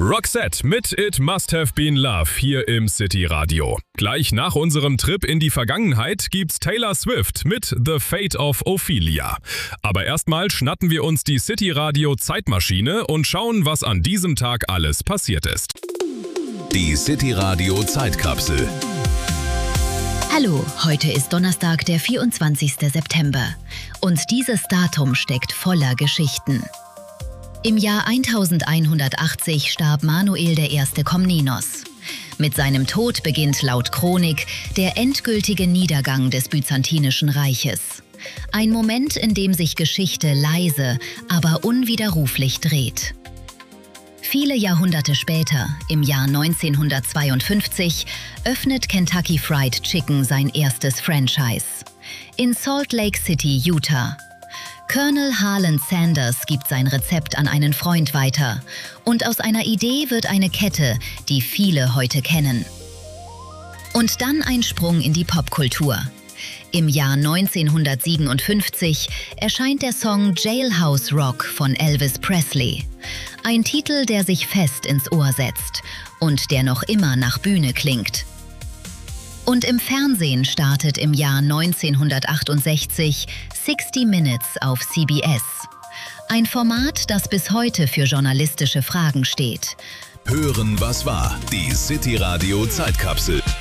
Roxette mit It Must Have Been Love hier im City Radio. Gleich nach unserem Trip in die Vergangenheit gibt's Taylor Swift mit The Fate of Ophelia. Aber erstmal schnatten wir uns die City Radio Zeitmaschine und schauen, was an diesem Tag alles passiert ist. Die City Radio Zeitkapsel. Hallo, heute ist Donnerstag, der 24. September. Und dieses Datum steckt voller Geschichten. Im Jahr 1180 starb Manuel I. Komnenos. Mit seinem Tod beginnt laut Chronik der endgültige Niedergang des Byzantinischen Reiches. Ein Moment, in dem sich Geschichte leise, aber unwiderruflich dreht. Viele Jahrhunderte später, im Jahr 1952, öffnet Kentucky Fried Chicken sein erstes Franchise. In Salt Lake City, Utah. Colonel Harlan Sanders gibt sein Rezept an einen Freund weiter. Und aus einer Idee wird eine Kette, die viele heute kennen. Und dann ein Sprung in die Popkultur. Im Jahr 1957 erscheint der Song Jailhouse Rock von Elvis Presley. Ein Titel, der sich fest ins Ohr setzt und der noch immer nach Bühne klingt. Und im Fernsehen startet im Jahr 1968 60 Minutes auf CBS. Ein Format, das bis heute für journalistische Fragen steht. Hören, was war? Die City Radio Zeitkapsel.